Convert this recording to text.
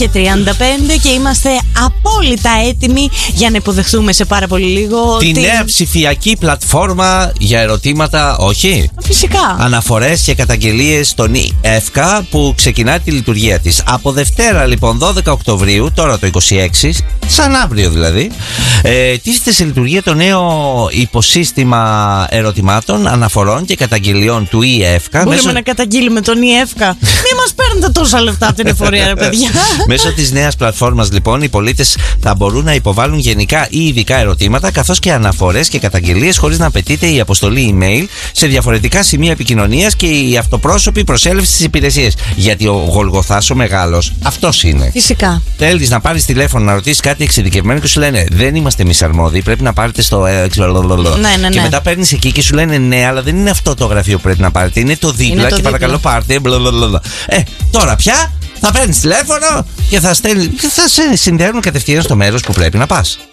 και 35 και είμαστε απόλυτα έτοιμοι για να υποδεχθούμε σε πάρα πολύ λίγο τη νέα ψηφιακή πλατφόρμα για ερωτήματα, όχι? Φυσικά. Αναφορές και καταγγελίες στον ΕΦΚΑ που ξεκινά τη λειτουργία της. Από Δευτέρα λοιπόν 12 Οκτωβρίου, τώρα το 26, σαν αύριο δηλαδή, τίθεται σε λειτουργία το νέο υποσύστημα ερωτημάτων, αναφορών και καταγγελιών του ΕΦΚΑ. Μπορούμε να καταγγείλουμε τον ΕΦΚΑ. Μην μας παίρνετε τόσα λεφτά από την εφορία, ρε παιδιά. Μέσω της νέας πλατφόρμας λοιπόν οι πολίτες θα μπορούν να υποβάλουν γενικά ή ειδικά ερωτήματα καθώς και αναφορές και καταγγελίες χωρίς να απαιτείται η αποστολή email σε διαφορετικά σημεία επικοινωνίας και η αυτοπρόσωπη προσέλευση στις υπηρεσίες. Γιατί ο Γολγοθάς ο μεγάλος αυτός είναι. Φυσικά. Θέλεις να πάρεις τηλέφωνο να ρωτήσεις κάτι εξειδικευμένο και σου λένε δεν είμαστε εμείς αρμόδιοι, πρέπει να πάρετε στο. Ναι. Και μετά παίρνεις εκεί και σου λένε ναι, αλλά δεν είναι αυτό το γραφείο που πρέπει να πάρετε, είναι το δίπλα και παρακαλώ πάρτε. Τώρα πια θα παίρνεις τηλέφωνο και θα σε συνδέουν κατευθείαν στο μέρος που πρέπει να πας.